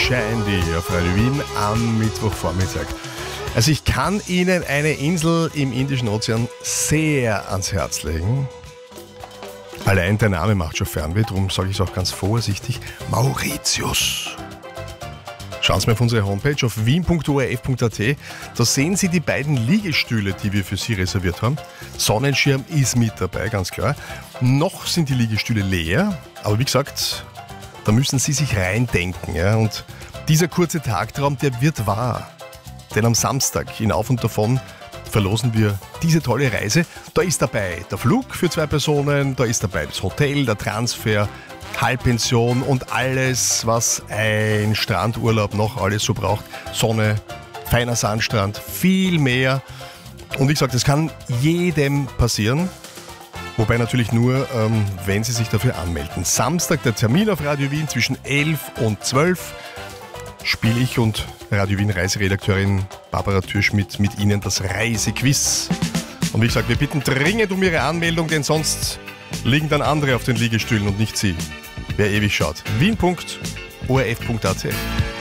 Shandy auf Radio Wien am Mittwochvormittag. Also ich kann Ihnen eine Insel im Indischen Ozean sehr ans Herz legen. Allein der Name macht schon Fernweh, darum sage ich es auch ganz vorsichtig. Mauritius. Schauen Sie mal auf unsere Homepage auf wien.orf.at. Da sehen Sie die beiden Liegestühle, die wir für Sie reserviert haben. Sonnenschirm ist mit dabei, ganz klar. Noch sind die Liegestühle leer, aber wie gesagt, da müssen Sie sich reindenken. Ja? Und dieser kurze Tagtraum, der wird wahr. Denn am Samstag in Auf und Davon verlosen wir diese tolle Reise. Da ist dabei der Flug für 2 Personen, da ist dabei das Hotel, der Transfer, Halbpension und alles, was ein Strandurlaub noch alles so braucht. Sonne, feiner Sandstrand, viel mehr. Und wie gesagt, das kann jedem passieren. Wobei natürlich nur, wenn Sie sich dafür anmelden. Samstag der Termin auf Radio Wien zwischen 11 und 12 spiele ich und Radio Wien Reiseredakteurin Barbara Türschmidt mit Ihnen das Reisequiz. Und wie gesagt, wir bitten dringend um Ihre Anmeldung, denn sonst liegen dann andere auf den Liegestühlen und nicht Sie. Wer ewig schaut. wien.orf.at